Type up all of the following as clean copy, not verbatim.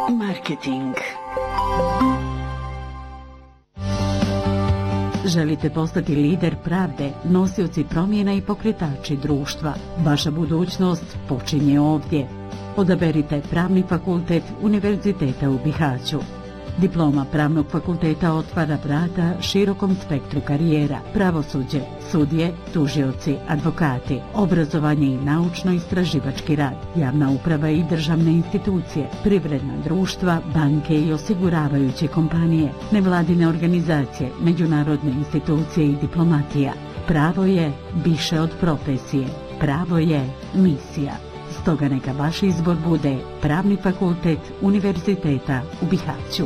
Marketing. Želite postati lider pravde, nosioci promjena i pokretači društva? Vaša budućnost počinje ovdje. Odaberite Pravni fakultet Univerziteta u Bihaću. Diploma Pravnog fakulteta otvara vrata širokom spektru karijera, pravosuđe, sudije, tužioci, advokati, obrazovanje i naučno-istraživački rad, javna uprava i državne institucije, privredna društva, banke i osiguravajuće kompanije, nevladine organizacije, međunarodne institucije i diplomatija. Pravo je više od profesije. Pravo je misija. Stoga neka vaš izbor bude Pravni fakultet Univerziteta u Bihaću.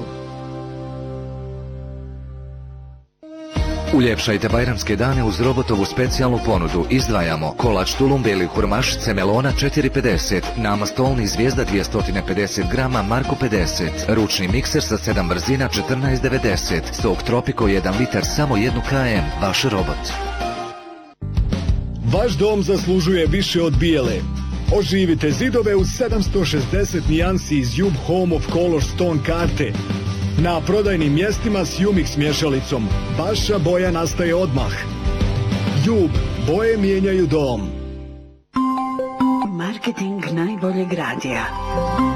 Uljepšajte bajramske dane uz robotovu specijalnu ponudu. Izdvajamo kolač tulum beli hurmašice melona 4,50, nama stolni zvijezda 250 grama Marko 50, ručni mikser sa 7 brzina 14,90, sok Tropico 1 litar samo 1 km, vaš robot. Vaš dom zaslužuje više od bijele. Oživite zidove uz 760 nijansi iz Jub Home of Color Stone karte. Na prodajnim mjestima s Jumix mješalicom. Vaša boja nastaje odmah. Jub, boje mijenjaju dom. Marketing najboljeg radija.